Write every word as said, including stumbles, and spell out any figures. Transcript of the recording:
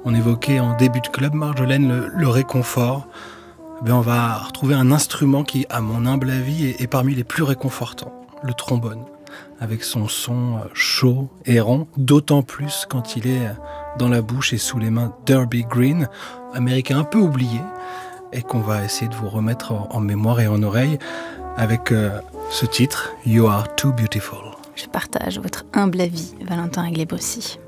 On évoquait en début de club, Marjolaine, le, le réconfort. Eh bien, on va retrouver un instrument qui, à mon humble avis, est, est parmi les plus réconfortants, le trombone, avec son son chaud et rond, d'autant plus quand il est dans la bouche et sous les mains d'Herbie Green, américain un peu oublié, et qu'on va essayer de vous remettre en, en mémoire et en oreille avec euh, ce titre, You Are Too Beautiful. Je partage votre humble avis, Valentin Aglebossi.